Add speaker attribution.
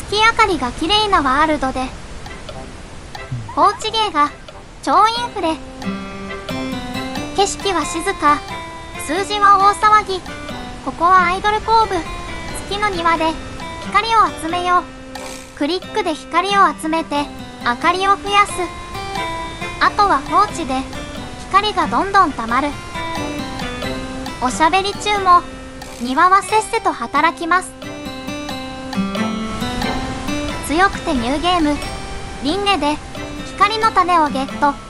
Speaker 1: 月明かりが綺麗なワールドで、放置芸が超インフレ。景色は静か、数字は大騒ぎ。ここはアイドル工部。月の庭で光を集めよう。クリックで光を集めて明かりを増やす。あとは放置で光がどんどんたまる。おしゃべり中も庭はせっせと働きます。強くてニューゲーム、輪廻で光の種をゲット。